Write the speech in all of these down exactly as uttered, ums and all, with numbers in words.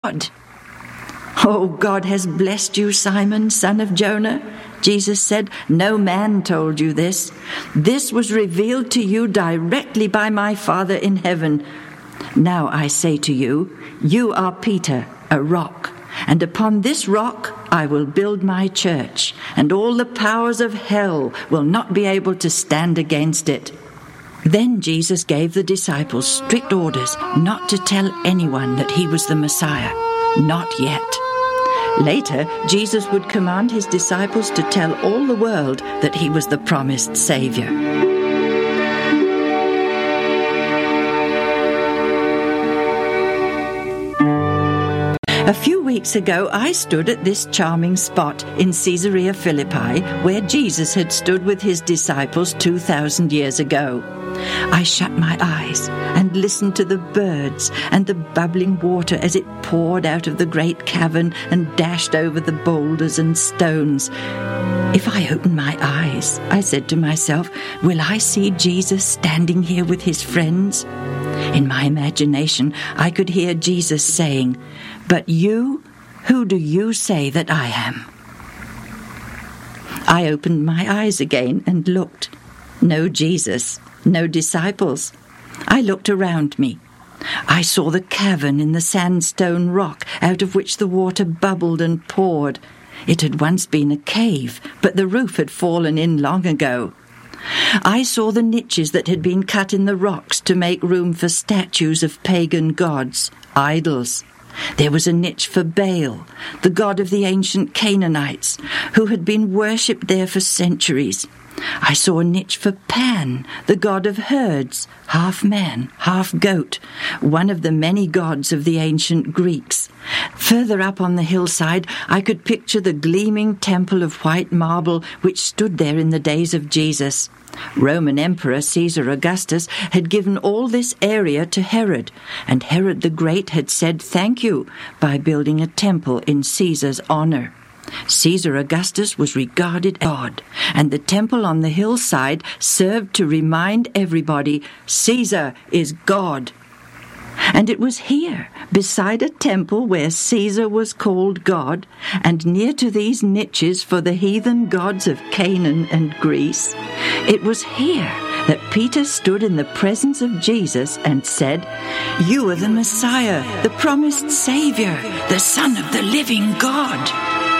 "Oh, God has blessed you, Simon, son of Jonah," Jesus said. "No man told you this. This was revealed to you directly by my Father in heaven. Now I say to you, you are Peter, a rock, and upon this rock I will build my church, and all the powers of hell will not be able to stand against it." Then Jesus gave the disciples strict orders not to tell anyone that he was the Messiah. Not yet. Later, Jesus would command his disciples to tell all the world that he was the promised Savior. A few weeks ago, I stood at this charming spot in Caesarea Philippi, where Jesus had stood with his disciples two thousand years ago. I shut my eyes and listened to the birds and the bubbling water as it poured out of the great cavern and dashed over the boulders and stones. If I open my eyes, I said to myself, will I see Jesus standing here with his friends? In my imagination, I could hear Jesus saying, "But you, who do you say that I am?" I opened my eyes again and looked. No Jesus, no disciples. I looked around me. I saw the cavern in the sandstone rock out of which the water bubbled and poured. It had once been a cave, but the roof had fallen in long ago. I saw the niches that had been cut in the rocks to make room for statues of pagan gods, idols. There was a niche for Baal, the god of the ancient Canaanites, who had been worshipped there for centuries. I saw a niche for Pan, the god of herds, half man, half goat, one of the many gods of the ancient Greeks. Further up on the hillside, I could picture the gleaming temple of white marble which stood there in the days of Jesus. Roman Emperor Caesar Augustus had given all this area to Herod, and Herod the Great had said thank you by building a temple in Caesar's honor. Caesar Augustus was regarded as God, and the temple on the hillside served to remind everybody Caesar is God. And it was here, beside a temple where Caesar was called God, and near to these niches for the heathen gods of Canaan and Greece, it was here that Peter stood in the presence of Jesus and said, "You are the Messiah, the promised Savior, the Son of the living God."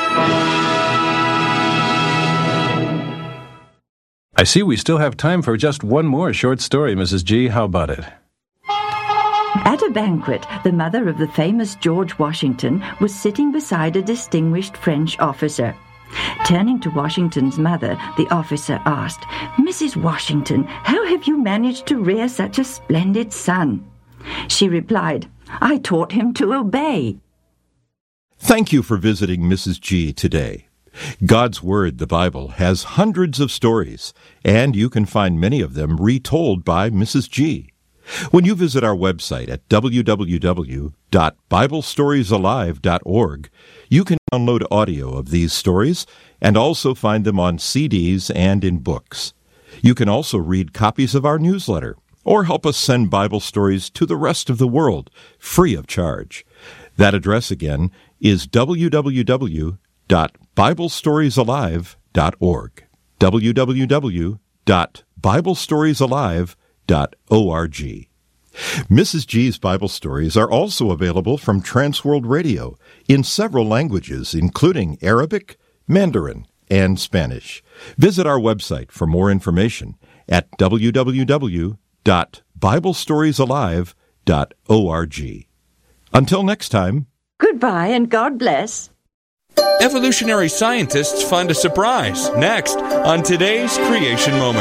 I see we still have time for just one more short story, Missus G. How about it? At a banquet, the mother of the famous George Washington was sitting beside a distinguished French officer. Turning to Washington's mother, the officer asked, "Missus Washington, how have you managed to rear such a splendid son?" She replied, "I taught him to obey." Thank you for visiting Missus G today. God's Word, the Bible, has hundreds of stories, and you can find many of them retold by Missus G. When you visit our website at w w w dot bible stories alive dot org, you can download audio of these stories and also find them on C Ds and in books. You can also read copies of our newsletter or help us send Bible stories to the rest of the world free of charge. That address again is w w w dot bible stories alive dot org. w w w dot bible stories alive dot org. Missus G's Bible stories are also available from Transworld Radio in several languages, including Arabic, Mandarin, and Spanish. Visit our website for more information at w w w dot bible stories alive dot org. Until next time. Goodbye and God bless. Evolutionary scientists find a surprise next on today's Creation Moment.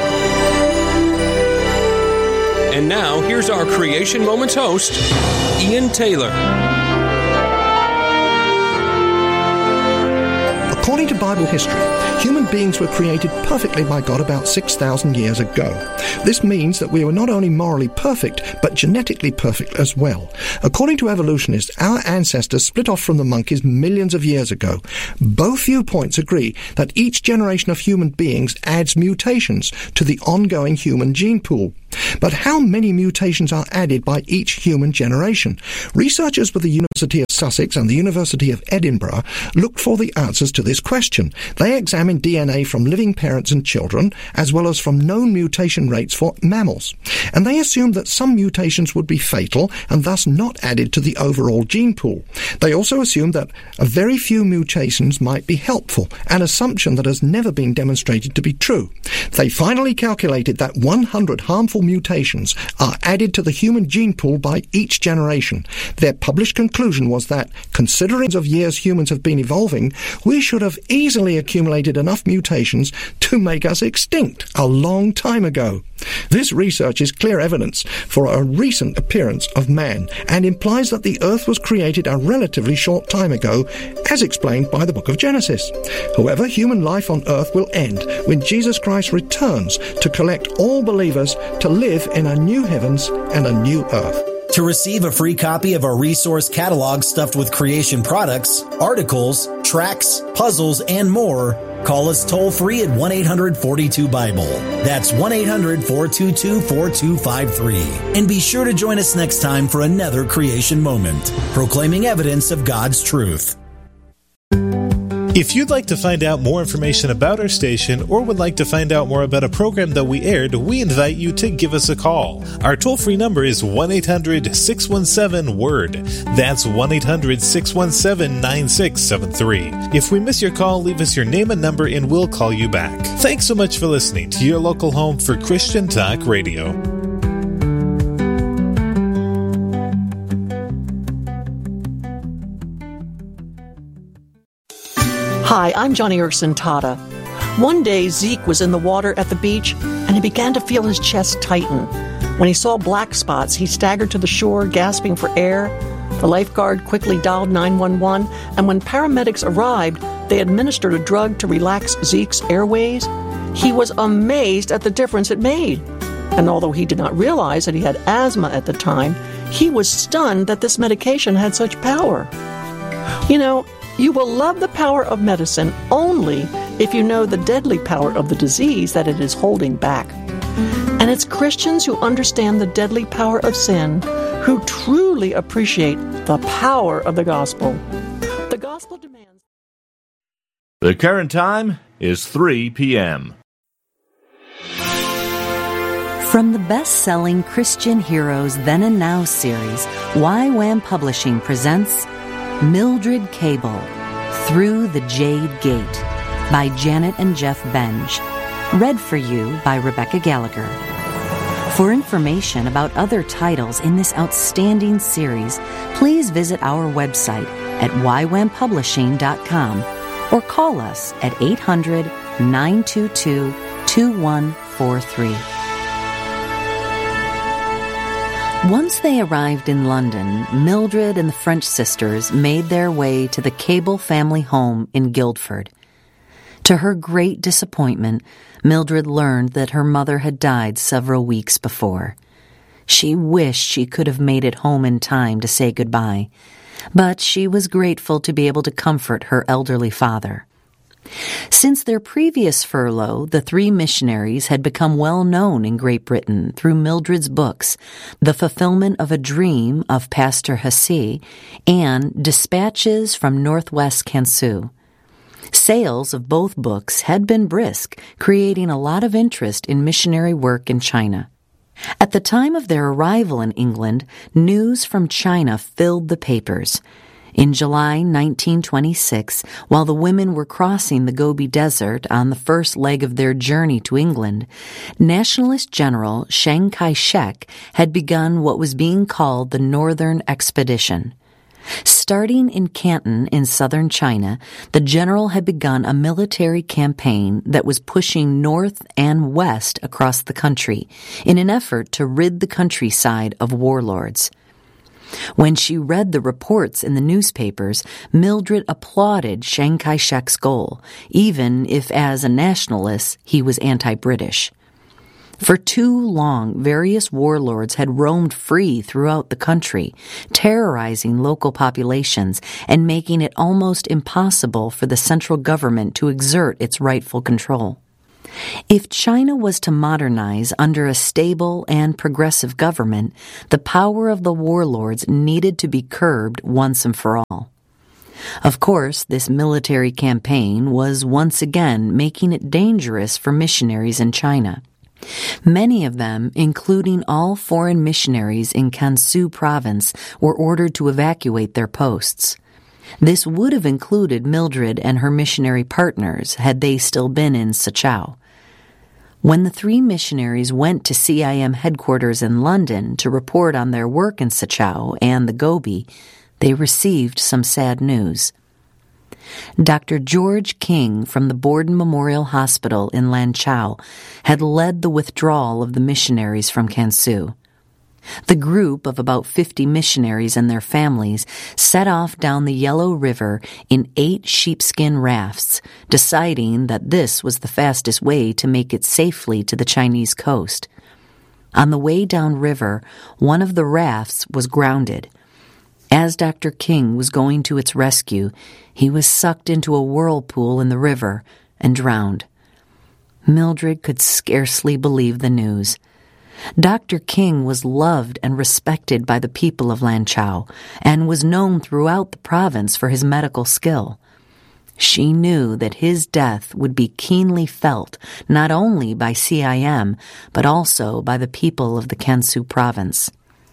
And now, here's our Creation Moments host, Ian Taylor. According to Bible history, human beings were created perfectly by God about six thousand years ago. This means that we were not only morally perfect, but genetically perfect as well. According to evolutionists, our ancestors split off from the monkeys millions of years ago. Both viewpoints agree that each generation of human beings adds mutations to the ongoing human gene pool. But how many mutations are added by each human generation? Researchers with the University University of Sussex and the University of Edinburgh looked for the answers to this question. They examined D N A from living parents and children, as well as from known mutation rates for mammals. And they assumed that some mutations would be fatal and thus not added to the overall gene pool. They also assumed that a very few mutations might be helpful, an assumption that has never been demonstrated to be true. They finally calculated that one hundred harmful mutations are added to the human gene pool by each generation. Their published conclusion was that, considering of years humans have been evolving, we should have easily accumulated enough mutations to make us extinct a long time ago. This research is clear evidence for a recent appearance of man and implies that the earth was created a relatively short time ago, as explained by the book of Genesis. However, human life on earth will end when Jesus Christ returns to collect all believers to live in a new heavens and a new earth. To receive a free copy of our resource catalog stuffed with creation products, articles, tracts, puzzles, and more, call us toll-free at one eight hundred forty-two Bible. That's one eight hundred four two two four two five three. And be sure to join us next time for another creation moment, proclaiming evidence of God's truth. If you'd like to find out more information about our station or would like to find out more about a program that we aired, we invite you to give us a call. Our toll-free number is one eight hundred six one seven word. That's one eight hundred six one seven nine six seven three. If we miss your call, leave us your name and number and we'll call you back. Thanks so much for listening to your local home for Christian Talk Radio. Hi, I'm Johnny Erskine Tata. One day, Zeke was in the water at the beach, and he began to feel his chest tighten. When he saw black spots, he staggered to the shore, gasping for air. The lifeguard quickly dialed nine one one, and when paramedics arrived, they administered a drug to relax Zeke's airways. He was amazed at the difference it made. And although he did not realize that he had asthma at the time, he was stunned that this medication had such power. You know, you will love the power of medicine only if you know the deadly power of the disease that it is holding back. And it's Christians who understand the deadly power of sin who truly appreciate the power of the gospel. The gospel demands... The current time is three p.m. From the best-selling Christian Heroes Then and Now series, Y WAM Publishing presents Mildred Cable, Through the Jade Gate, by Janet and Jeff Benge. Read for you by Rebecca Gallagher. For information about other titles in this outstanding series, please visit our website at y wam publishing dot com or call us at eight hundred nine two two two one four three. Once they arrived in London, Mildred and the French sisters made their way to the Cable family home in Guildford. To her great disappointment, Mildred learned that her mother had died several weeks before. She wished she could have made it home in time to say goodbye, but she was grateful to be able to comfort her elderly father. Since their previous furlough, the three missionaries had become well known in Great Britain through Mildred's books, The Fulfillment of a Dream of Pastor Hussey and Dispatches from Northwest Kansu. Sales of both books had been brisk, creating a lot of interest in missionary work in China. At the time of their arrival in England, news from China filled the papers. In July nineteen twenty-six, while the women were crossing the Gobi Desert on the first leg of their journey to England, Nationalist General Chiang Kai-shek had begun what was being called the Northern Expedition. Starting in Canton in southern China, the general had begun a military campaign that was pushing north and west across the country in an effort to rid the countryside of warlords. When she read the reports in the newspapers, Mildred applauded Chiang Kai-shek's goal, even if as a nationalist he was anti-British. For too long, various warlords had roamed free throughout the country, terrorizing local populations and making it almost impossible for the central government to exert its rightful control. If China was to modernize under a stable and progressive government, the power of the warlords needed to be curbed once and for all. Of course, this military campaign was once again making it dangerous for missionaries in China. Many of them, including all foreign missionaries in Gansu province, were ordered to evacuate their posts. This would have included Mildred and her missionary partners had they still been in Sachau. When the three missionaries went to C I M headquarters in London to report on their work in Sachau and the Gobi, they received some sad news. Doctor George King from the Borden Memorial Hospital in Lanchao had led the withdrawal of the missionaries from Gansu. The group of about fifty missionaries and their families set off down the Yellow River in eight sheepskin rafts, deciding that this was the fastest way to make it safely to the Chinese coast. On the way downriver, one of the rafts was grounded. As Doctor King was going to its rescue, he was sucked into a whirlpool in the river and drowned. Mildred could scarcely believe the news. Doctor King was loved and respected by the people of Lanchao and was known throughout the province for his medical skill. She knew that his death would be keenly felt not only by C I M but also by the people of the Gansu province.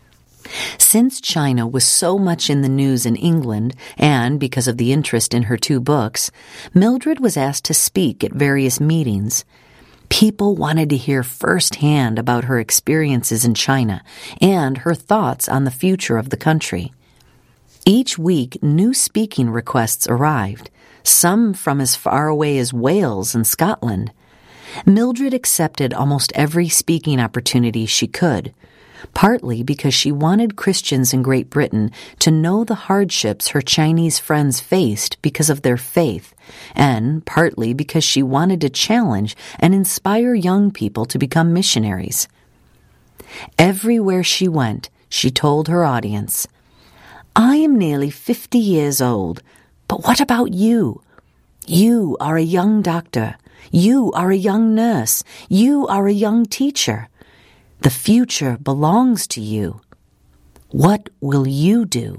Since China was so much in the news in England, and because of the interest in her two books, Mildred was asked to speak at various meetings. People wanted to hear firsthand about her experiences in China and her thoughts on the future of the country. Each week, new speaking requests arrived, some from as far away as Wales and Scotland. Mildred accepted almost every speaking opportunity she could, partly because she wanted Christians in Great Britain to know the hardships her Chinese friends faced because of their faith, and partly because she wanted to challenge and inspire young people to become missionaries. Everywhere she went, she told her audience, "I am nearly fifty years old, but what about you? You are a young doctor. You are a young nurse. You are a young teacher. The future belongs to you. What will you do?"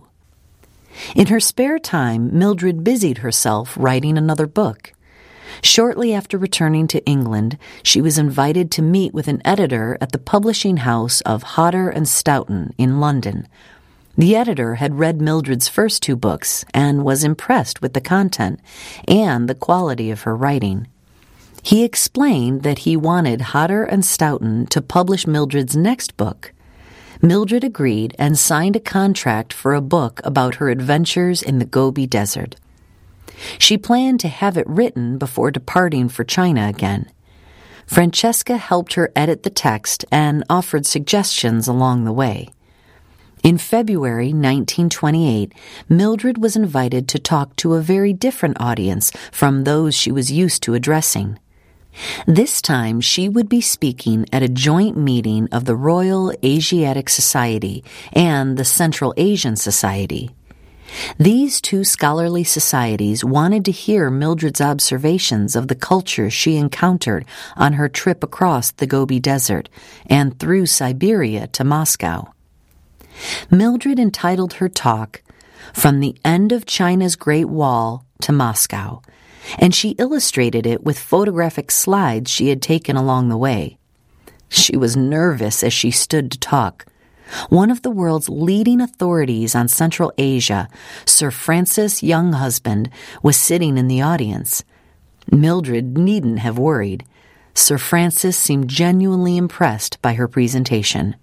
In her spare time, Mildred busied herself writing another book. Shortly after returning to England, she was invited to meet with an editor at the publishing house of Hodder and Stoughton in London. The editor had read Mildred's first two books and was impressed with the content and the quality of her writing. He explained that he wanted Hodder and Stoughton to publish Mildred's next book. Mildred agreed and signed a contract for a book about her adventures in the Gobi Desert. She planned to have it written before departing for China again. Francesca helped her edit the text and offered suggestions along the way. In February nineteen twenty-eight, Mildred was invited to talk to a very different audience from those she was used to addressing. This time she would be speaking at a joint meeting of the Royal Asiatic Society and the Central Asian Society. These two scholarly societies wanted to hear Mildred's observations of the culture she encountered on her trip across the Gobi Desert and through Siberia to Moscow. Mildred entitled her talk, "From the End of China's Great Wall to Moscow," and she illustrated it with photographic slides she had taken along the way. She was nervous as she stood to talk. One of the world's leading authorities on Central Asia, Sir Francis Younghusband, was sitting in the audience. Mildred needn't have worried. Sir Francis seemed genuinely impressed by her presentation.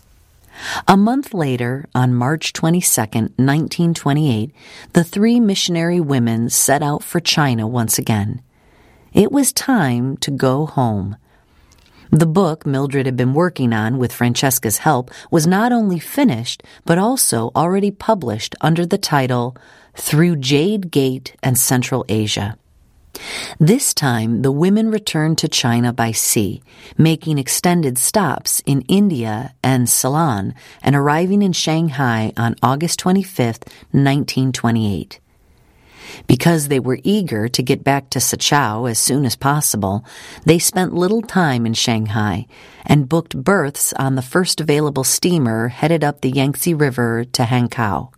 A month later, on March twenty-second, nineteen twenty-eight, the three missionary women set out for China once again. It was time to go home. The book Mildred had been working on with Francesca's help was not only finished, but also already published under the title Through Jade Gate and Central Asia. This time, the women returned to China by sea, making extended stops in India and Ceylon and arriving in Shanghai on August twenty-fifth, nineteen twenty-eight. Because they were eager to get back to Sachau as soon as possible, they spent little time in Shanghai and booked berths on the first available steamer headed up the Yangtze River to Hankow.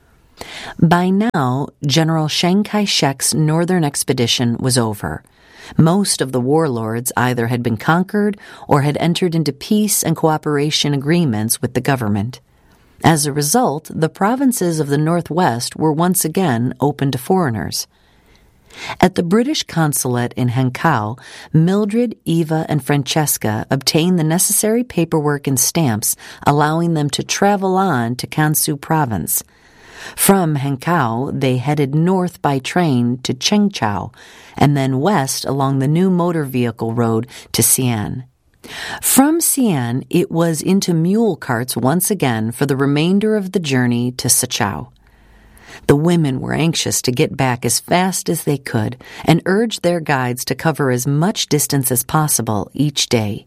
By now, General Chiang Kai-shek's northern expedition was over. Most of the warlords either had been conquered or had entered into peace and cooperation agreements with the government. As a result, the provinces of the Northwest were once again open to foreigners. At the British consulate in Hankow, Mildred, Eva, and Francesca obtained the necessary paperwork and stamps, allowing them to travel on to Kansu province. From Hankow, they headed north by train to Chengchao, and then west along the new motor vehicle road to Xi'an. From Xi'an, it was into mule carts once again for the remainder of the journey to Sachau. The women were anxious to get back as fast as they could and urged their guides to cover as much distance as possible each day.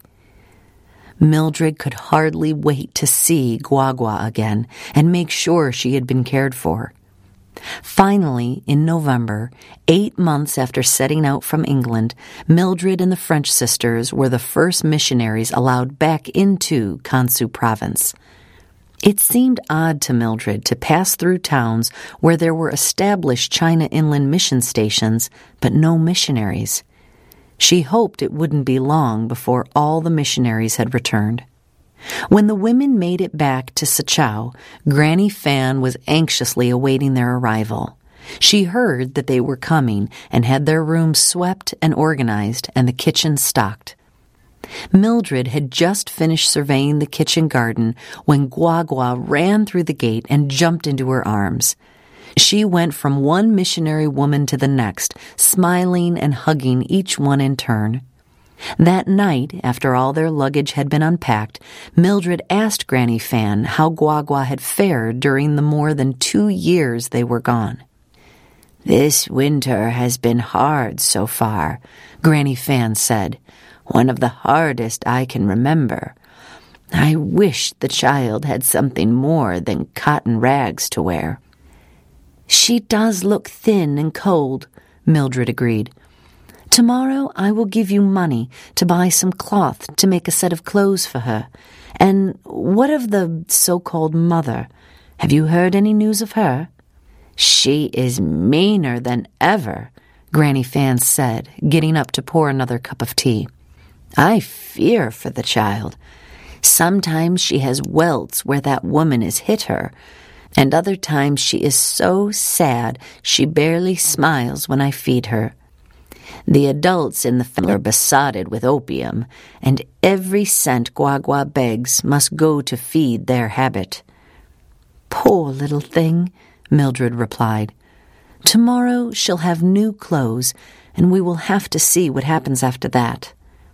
Mildred could hardly wait to see Guagua again and make sure she had been cared for. Finally, in November, eight months after setting out from England, Mildred and the French sisters were the first missionaries allowed back into Kansu province. It seemed odd to Mildred to pass through towns where there were established China Inland mission stations, but no missionaries. She hoped it wouldn't be long before all the missionaries had returned. When the women made it back to Sachau, Granny Fan was anxiously awaiting their arrival. She heard that they were coming and had their rooms swept and organized and the kitchen stocked. Mildred had just finished surveying the kitchen garden when Guagua ran through the gate and jumped into her arms. She went from one missionary woman to the next, smiling and hugging each one in turn. That night, after all their luggage had been unpacked, Mildred asked Granny Fan how Guagua had fared during the more than two years they were gone. "This winter has been hard so far," Granny Fan said. "One of the hardest I can remember. I wish the child had something more than cotton rags to wear." "She does look thin and cold," Mildred agreed. "Tomorrow I will give you money to buy some cloth to make a set of clothes for her. And what of the so-called mother? Have you heard any news of her?" "She is meaner than ever," Granny Fan said, getting up to pour another cup of tea. "I fear for the child. Sometimes she has welts where that woman has hit her, and other times she is so sad she barely smiles when I feed her. The adults in the family are besotted with opium, and every cent Guagua begs must go to feed their habit." "Poor little thing," Mildred replied. "Tomorrow she'll have new clothes, and we will have to see what happens after that."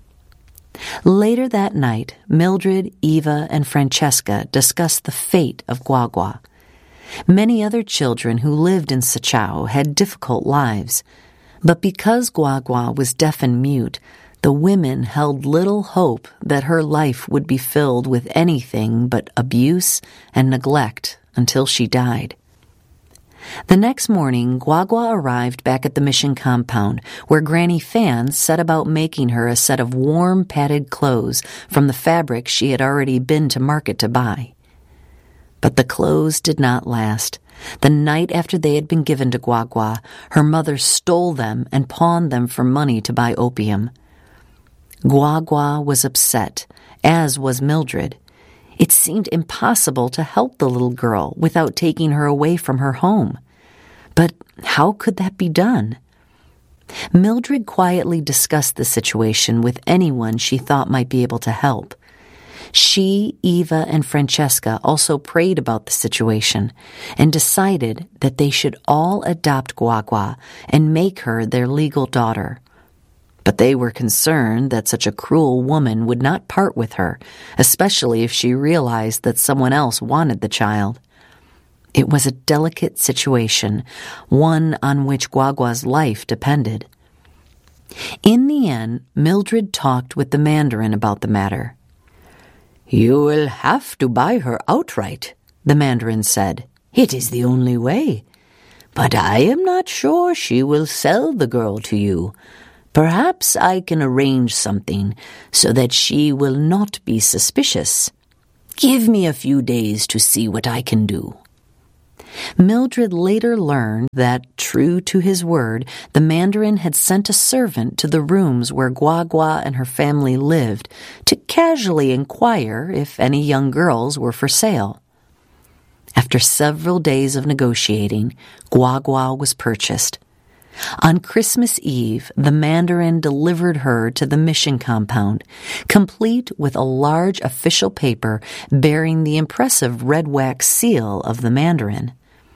Later that night, Mildred, Eva, and Francesca discussed the fate of Guagua. Many other children who lived in Sachau had difficult lives, but because Guagua was deaf and mute, the women held little hope that her life would be filled with anything but abuse and neglect until she died. The next morning, Guagua arrived back at the mission compound, where Granny Fan set about making her a set of warm, padded clothes from the fabric she had already been to market to buy. But the clothes did not last. The night after they had been given to Guagua, her mother stole them and pawned them for money to buy opium. Guagua was upset, as was Mildred. It seemed impossible to help the little girl without taking her away from her home. But how could that be done? Mildred quietly discussed the situation with anyone she thought might be able to help. She, Eva, and Francesca also prayed about the situation and decided that they should all adopt Guagua and make her their legal daughter. But they were concerned that such a cruel woman would not part with her, especially if she realized that someone else wanted the child. It was a delicate situation, one on which Guagua's life depended. In the end, Mildred talked with the Mandarin about the matter. "You will have to buy her outright," the Mandarin said. "It is the only way. but I am not sure she will sell the girl to you. Perhaps I can arrange something so that she will not be suspicious. Give me a few days to see what I can do." Mildred later learned that, true to his word, the Mandarin had sent a servant to the rooms where Gua Gua and her family lived to casually inquire if any young girls were for sale. After several days of negotiating, Gua Gua was purchased. On Christmas Eve, the Mandarin delivered her to the mission compound, complete with a large official paper bearing the impressive red wax seal of the Mandarin.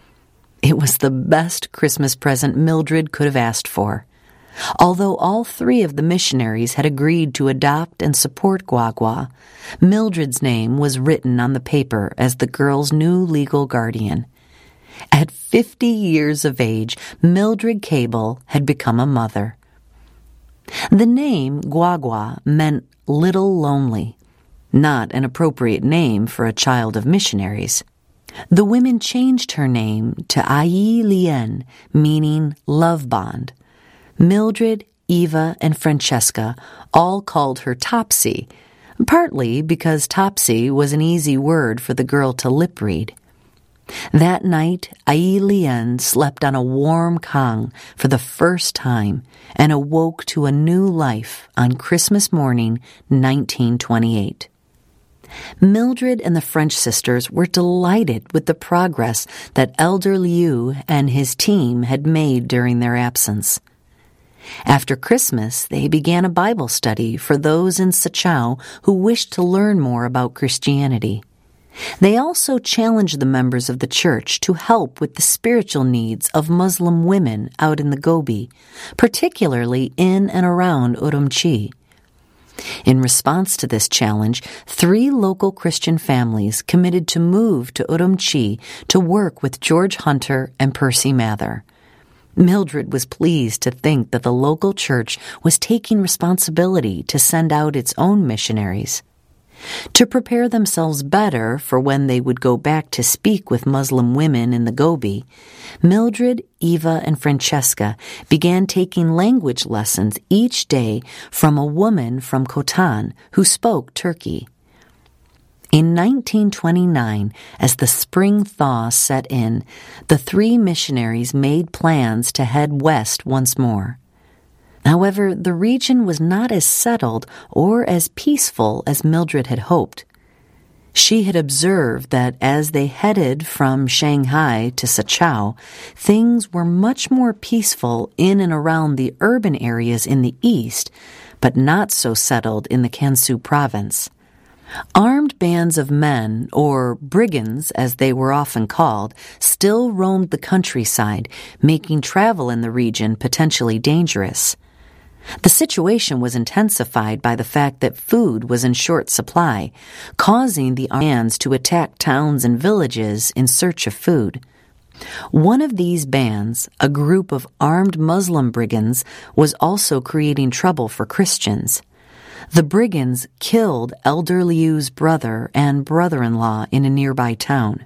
It was the best Christmas present Mildred could have asked for. Although all three of the missionaries had agreed to adopt and support Gua Gua, Mildred's name was written on the paper as the girl's new legal guardian. At fifty years of age, Mildred Cable had become a mother. The name Gua Gua meant little lonely, not an appropriate name for a child of missionaries. The women changed her name to Ai Lien, meaning love bond. Mildred, Eva, and Francesca all called her Topsy, partly because Topsy was an easy word for the girl to lip read. That night, Ai Lien slept on a warm kang for the first time and awoke to a new life on Christmas morning, nineteen twenty-eight. Mildred and the French sisters were delighted with the progress that Elder Liu and his team had made during their absence. After Christmas, they began a Bible study for those in Sachau who wished to learn more about Christianity. They also challenged the members of the church to help with the spiritual needs of Muslim women out in the Gobi, particularly in and around Urumqi. In response to this challenge, three local Christian families committed to move to Urumqi to work with George Hunter and Percy Mather. Mildred was pleased to think that the local church was taking responsibility to send out its own missionaries. To prepare themselves better for when they would go back to speak with Muslim women in the Gobi, Mildred, Eva, and Francesca began taking language lessons each day from a woman from Khotan who spoke Turkey. In nineteen twenty-nine, as the spring thaw set in, the three missionaries made plans to head west once more. However, the region was not as settled or as peaceful as Mildred had hoped. She had observed that as they headed from Shanghai to Sachau, things were much more peaceful in and around the urban areas in the east, but not so settled in the Gansu province. Armed bands of men, or brigands as they were often called, still roamed the countryside, making travel in the region potentially dangerous. The situation was intensified by the fact that food was in short supply, causing the bands to attack towns and villages in search of food. One of these bands, a group of armed Muslim brigands, was also creating trouble for Christians. The brigands killed Elder Liu's brother and brother-in-law in a nearby town.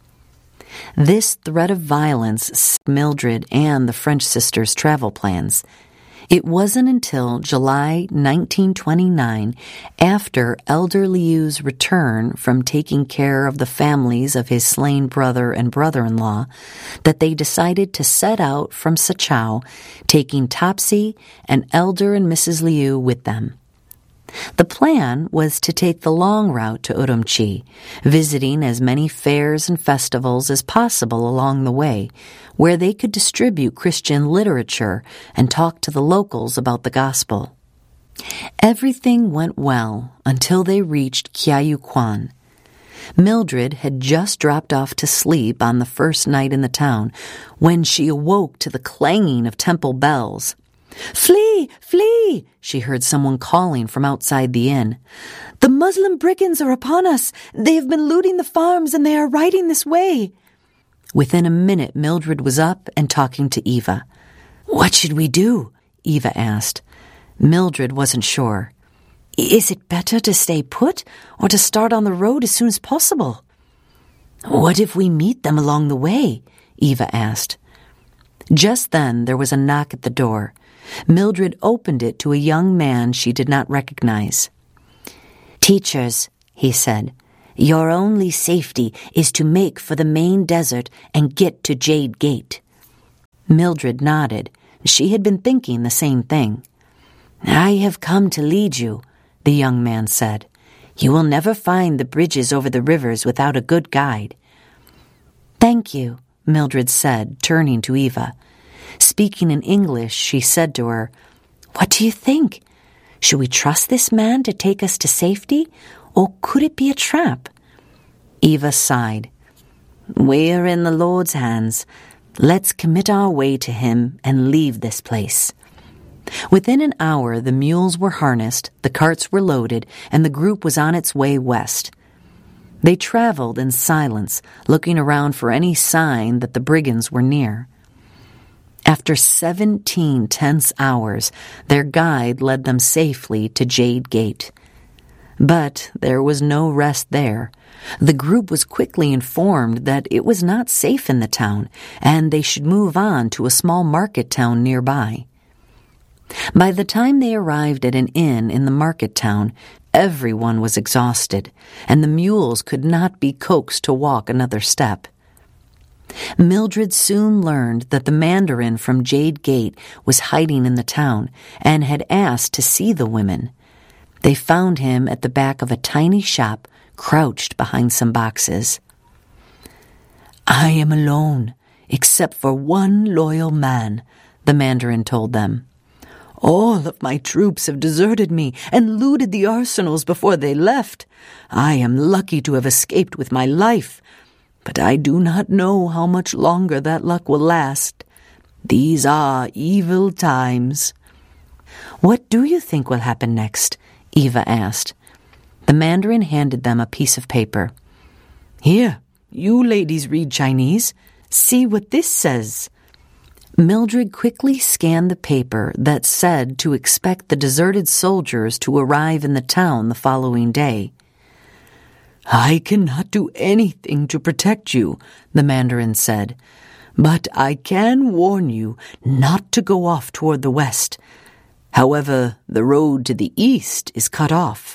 This threat of violence stopped Mildred and the French sisters' travel plans. It wasn't until July nineteen twenty-nine, after Elder Liu's return from taking care of the families of his slain brother and brother-in-law, that they decided to set out from Sachau, taking Topsy and Elder and Missus Liu with them. The plan was to take the long route to Urumqi, visiting as many fairs and festivals as possible along the way, where they could distribute Christian literature and talk to the locals about the gospel. Everything went well until they reached Kyaukwan. Mildred had just dropped off to sleep on the first night in the town when she awoke to the clanging of temple bells. "Flee! Flee!" she heard someone calling from outside the inn. "The Muslim brigands are upon us! They have been looting the farms and they are riding this way!" Within a minute, Mildred was up and talking to Eva. "What should we do?" Eva asked. Mildred wasn't sure. "Is it better to stay put or to start on the road as soon as possible?" "What if we meet them along the way?" Eva asked. Just then there was a knock at the door. Mildred opened it to a young man she did not recognize. "Teachers," he said, "your only safety is to make for the main desert and get to Jade Gate." Mildred nodded. She had been thinking the same thing. "I have come to lead you," the young man said. "You will never find the bridges over the rivers without a good guide." "Thank you," Mildred said, turning to Eva. Speaking in English, she said to her, "What do you think? Should we trust this man to take us to safety, or could it be a trap?" Eva sighed. "We're in the Lord's hands. Let's commit our way to him and leave this place." Within an hour, the mules were harnessed, the carts were loaded, and the group was on its way west. They traveled in silence, looking around for any sign that the brigands were near. After seventeen tense hours, their guide led them safely to Jade Gate. But there was no rest there. The group was quickly informed that it was not safe in the town, and they should move on to a small market town nearby. By the time they arrived at an inn in the market town, everyone was exhausted, and the mules could not be coaxed to walk another step. Mildred soon learned that the Mandarin from Jade Gate was hiding in the town and had asked to see the women. They found him at the back of a tiny shop, crouched behind some boxes. "I am alone, except for one loyal man," the Mandarin told them. "All of my troops have deserted me and looted the arsenals before they left. I am lucky to have escaped with my life, but I do not know how much longer that luck will last. These are evil times." "What do you think will happen next?" Eva asked. The Mandarin handed them a piece of paper. "Here, you ladies read Chinese. See what this says." Mildred quickly scanned the paper that said to expect the deserted soldiers to arrive in the town the following day. "I cannot do anything to protect you," the Mandarin said, "but I can warn you not to go off toward the west. However, the road to the east is cut off."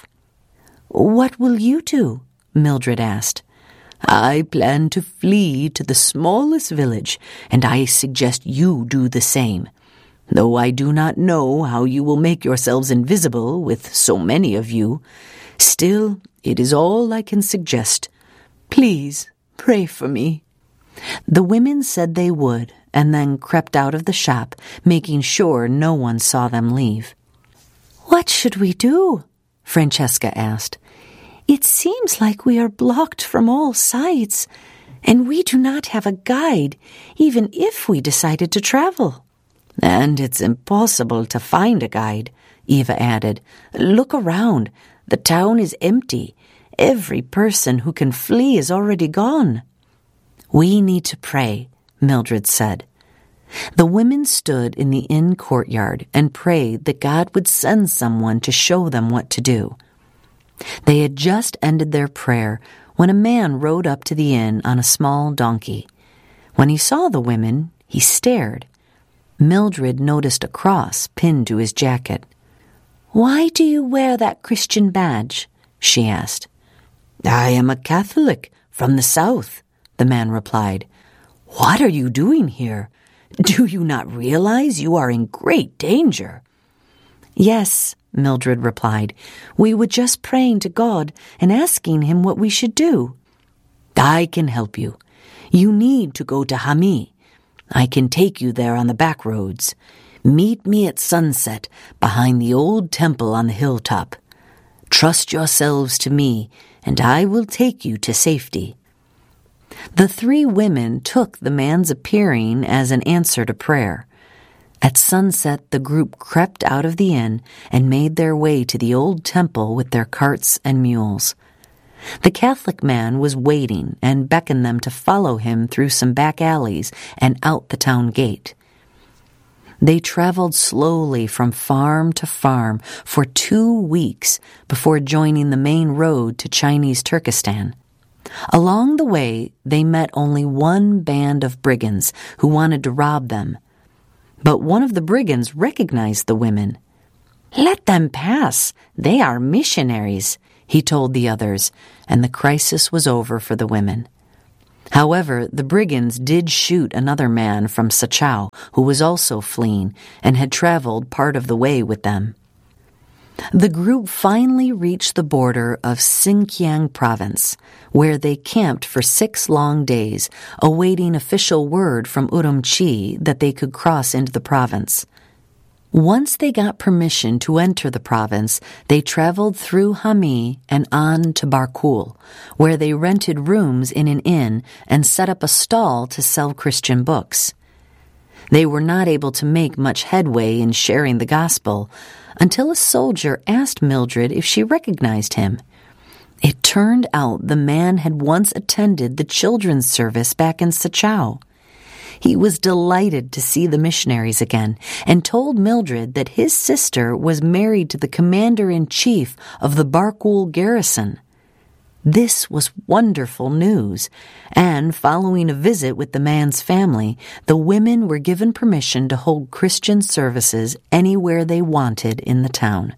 "What will you do?" Mildred asked. "I plan to flee to the smallest village, and I suggest you do the same. Though I do not know how you will make yourselves invisible with so many of you, still it is all I can suggest. Please pray for me." The women said they would, and then crept out of the shop, making sure no one saw them leave. "What should we do?" Francesca asked. "It seems like we are blocked from all sides, and we do not have a guide, even if we decided to travel." "And it's impossible to find a guide," Eva added. "Look around. The town is empty. Every person who can flee is already gone." "We need to pray," Mildred said. The women stood in the inn courtyard and prayed that God would send someone to show them what to do. They had just ended their prayer when a man rode up to the inn on a small donkey. When he saw the women, he stared. Mildred noticed a cross pinned to his jacket. "Why do you wear that Christian badge?" she asked. "I am a Catholic from the south," the man replied. "What are you doing here? Do you not realize you are in great danger?" "Yes," Mildred replied. "We were just praying to God and asking him what we should do." "I can help you. You need to go to Hami. I can take you there on the back roads. Meet me at sunset behind the old temple on the hilltop. Trust yourselves to me, and I will take you to safety." The three women took the man's appearing as an answer to prayer. At sunset, the group crept out of the inn and made their way to the old temple with their carts and mules. The Catholic man was waiting and beckoned them to follow him through some back alleys and out the town gate. They traveled slowly from farm to farm for two weeks before joining the main road to Chinese Turkestan. Along the way, they met only one band of brigands who wanted to rob them. But one of the brigands recognized the women. "Let them pass. They are missionaries," he told the others, and the crisis was over for the women. However, the brigands did shoot another man from Sachau who was also fleeing and had traveled part of the way with them. The group finally reached the border of Xinjiang province, where they camped for six long days, awaiting official word from Urumqi that they could cross into the province. Once they got permission to enter the province, they traveled through Hami and on to Barkul, where they rented rooms in an inn and set up a stall to sell Christian books. They were not able to make much headway in sharing the gospel until a soldier asked Mildred if she recognized him. It turned out the man had once attended the children's service back in Sachau. He was delighted to see the missionaries again and told Mildred that his sister was married to the commander-in-chief of the Barkul garrison. This was wonderful news, and following a visit with the man's family, the women were given permission to hold Christian services anywhere they wanted in the town.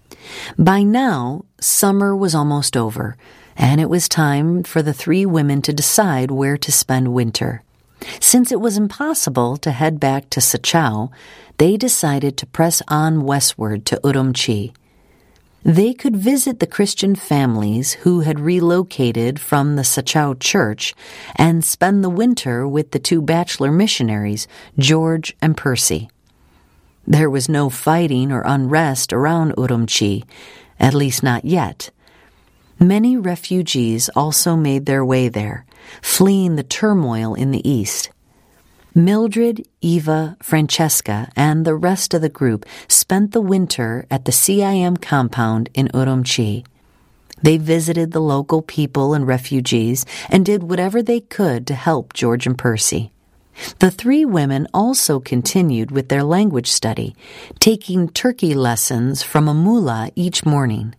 By now, summer was almost over, and it was time for the three women to decide where to spend winter. Since it was impossible to head back to Sachau, they decided to press on westward to Urumqi. They could visit the Christian families who had relocated from the Sachau church and spend the winter with the two bachelor missionaries, George and Percy. There was no fighting or unrest around Urumqi, at least not yet. Many refugees also made their way there, fleeing the turmoil in the east. Mildred, Eva, Francesca, and the rest of the group spent the winter at the C I M compound in Urumqi. They visited the local people and refugees and did whatever they could to help George and Percy. The three women also continued with their language study, taking Turkey lessons from a mullah each morning.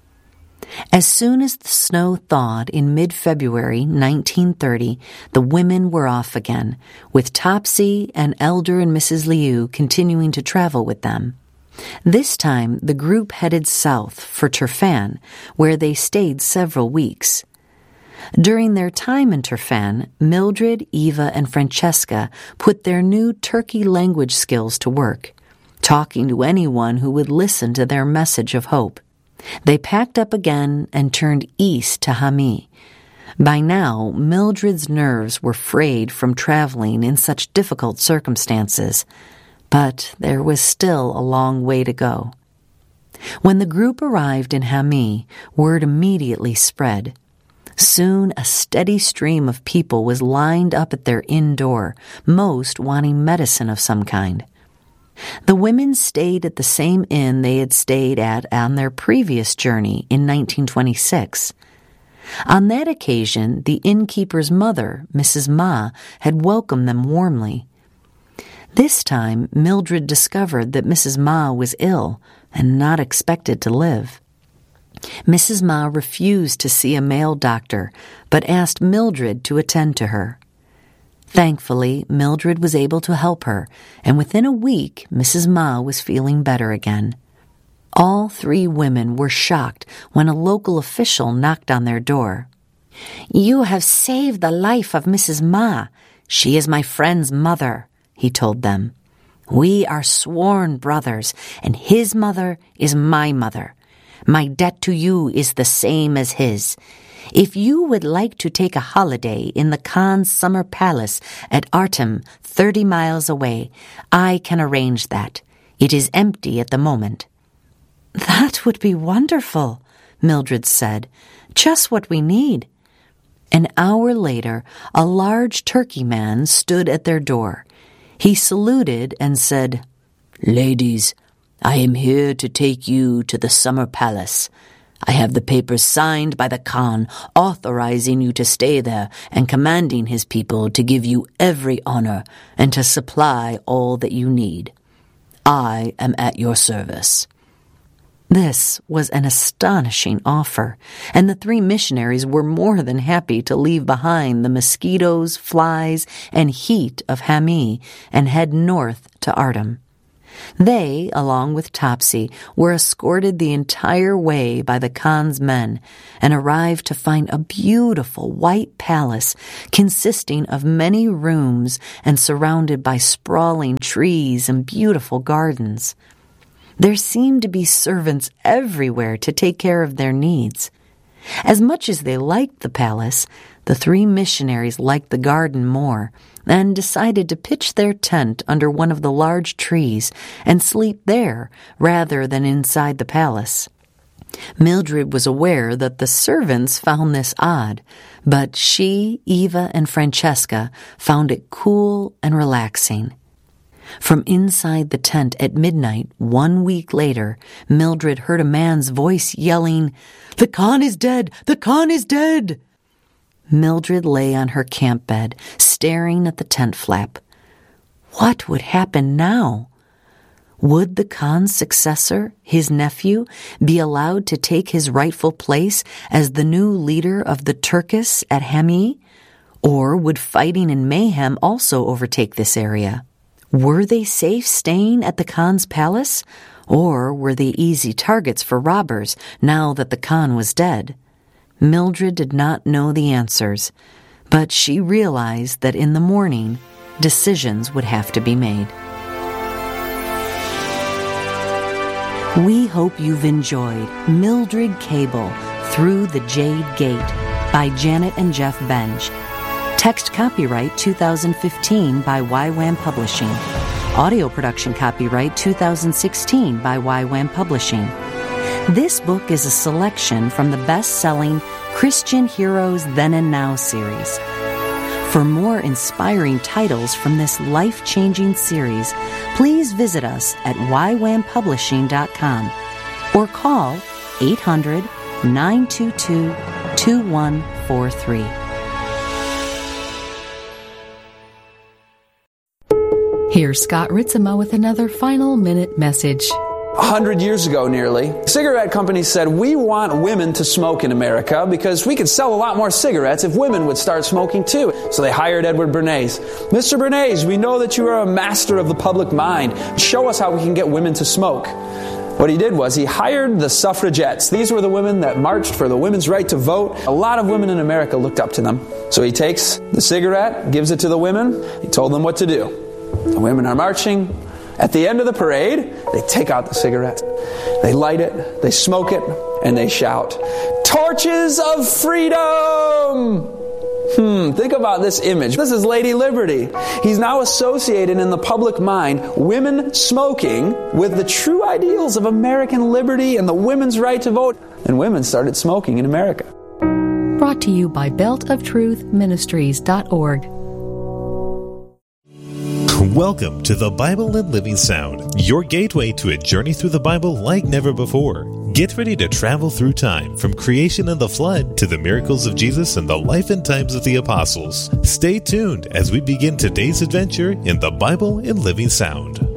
As soon as the snow thawed in mid-February nineteen thirty, the women were off again, with Topsy and Elder and Missus Liu continuing to travel with them. This time, the group headed south for Turfan, where they stayed several weeks. During their time in Turfan, Mildred, Eva, and Francesca put their new Turkey language skills to work, talking to anyone who would listen to their message of hope. They packed up again and turned east to Hami. By now, Mildred's nerves were frayed from traveling in such difficult circumstances, but there was still a long way to go. When the group arrived in Hami, word immediately spread. Soon a steady stream of people was lined up at their inn door, most wanting medicine of some kind. The women stayed at the same inn they had stayed at on their previous journey in nineteen twenty-six. On that occasion, the innkeeper's mother, Missus Ma, had welcomed them warmly. This time, Mildred discovered that Missus Ma was ill and not expected to live. Missus Ma refused to see a male doctor, but asked Mildred to attend to her. Thankfully, Mildred was able to help her, and within a week, Missus Ma was feeling better again. All three women were shocked when a local official knocked on their door. "You have saved the life of Missus Ma. She is my friend's mother," he told them. "We are sworn brothers, and his mother is my mother. My debt to you is the same as his. If you would like to take a holiday in the Khan's summer palace at Artem, thirty miles away, I can arrange that. It is empty at the moment." "That would be wonderful," Mildred said. "Just what we need." An hour later, a large turkey man stood at their door. He saluted and said, "Ladies, I am here to take you to the summer palace. I have the papers signed by the Khan authorizing you to stay there and commanding his people to give you every honor and to supply all that you need. I am at your service." This was an astonishing offer, and the three missionaries were more than happy to leave behind the mosquitoes, flies, and heat of Hami and head north to Artem. They, along with Topsy, were escorted the entire way by the Khan's men and arrived to find a beautiful white palace consisting of many rooms and surrounded by sprawling trees and beautiful gardens. There seemed to be servants everywhere to take care of their needs. As much as they liked the palace, the three missionaries liked the garden more and decided to pitch their tent under one of the large trees and sleep there rather than inside the palace. Mildred was aware that the servants found this odd, but she, Eva, and Francesca found it cool and relaxing. From inside the tent at midnight, one week later, Mildred heard a man's voice yelling, "The Khan is dead! The Khan is dead!" Mildred lay on her camp bed, staring at the tent flap. What would happen now? Would the Khan's successor, his nephew, be allowed to take his rightful place as the new leader of the Turkists at Hami? Or would fighting and mayhem also overtake this area? Were they safe staying at the Khan's palace, or were they easy targets for robbers now that the Khan was dead? Mildred did not know the answers, but she realized that in the morning, decisions would have to be made. We hope you've enjoyed Mildred Cable Through the Jade Gate by Janet and Jeff Benj. Text copyright two thousand fifteen by Y WAM Publishing. Audio production copyright two thousand sixteen by Y WAM Publishing. This book is a selection from the best-selling Christian Heroes Then and Now series. For more inspiring titles from this life-changing series, please visit us at y wam publishing dot com or call eight hundred, nine two two, two one four three. Here's Scott Ritzema with another final minute message. A hundred years ago, nearly, cigarette companies said, we want women to smoke in America because we could sell a lot more cigarettes if women would start smoking too. So they hired Edward Bernays. Mister Bernays, we know that you are a master of the public mind. Show us how we can get women to smoke. What he did was he hired the suffragettes. These were the women that marched for the women's right to vote. A lot of women in America looked up to them. So he takes the cigarette, gives it to the women. He told them what to do. The women are marching. At the end of the parade, they take out the cigarette. They light it, they smoke it, and they shout, "Torches of freedom!" Hmm, think about this image. This is Lady Liberty. He's now associated in the public mind women smoking with the true ideals of American liberty and the women's right to vote. And women started smoking in America. Brought to you by belt of truth ministries dot org. Welcome to the Bible and Living Sound, your gateway to a journey through the Bible like never before. Get ready to travel through time, from creation and the flood to the miracles of Jesus and the life and times of the apostles. Stay tuned as we begin today's adventure in the Bible and Living Sound.